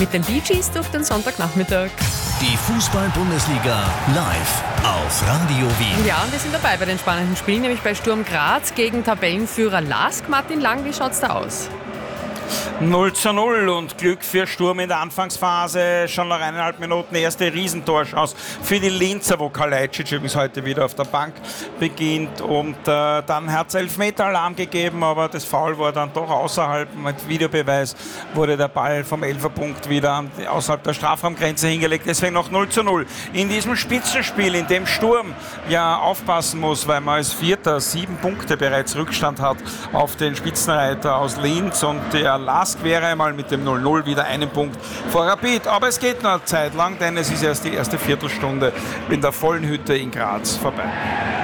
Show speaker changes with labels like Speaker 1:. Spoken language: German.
Speaker 1: mit den Bee Gees durch den Sonntagnachmittag.
Speaker 2: Die Fußball-Bundesliga live auf Radio Wien.
Speaker 1: Ja, und wir sind dabei bei den spannenden Spielen, nämlich bei Sturm Graz gegen Tabellenführer LASK. Martin Lang, wie schaut's da aus?
Speaker 3: 0:0 und Glück für Sturm in der Anfangsphase. Schon nach 1,5 Minuten erste Riesentorchance für die Linzer, wo Kalajdzic übrigens heute wieder auf der Bank beginnt. Und dann hat es Elfmeter-Alarm gegeben, aber das Foul war dann doch außerhalb. Mit Videobeweis wurde der Ball vom Elferpunkt wieder außerhalb der Strafraumgrenze hingelegt. Deswegen noch 0:0. In diesem Spitzenspiel, in dem Sturm ja aufpassen muss, weil man als Vierter 7 Punkte bereits Rückstand hat auf den Spitzenreiter aus Linz, und der LASK wäre einmal mit dem 0:0 wieder einen Punkt vor Rapid. Aber es geht noch eine Zeit lang, denn es ist erst die erste Viertelstunde in der vollen Hütte in Graz vorbei.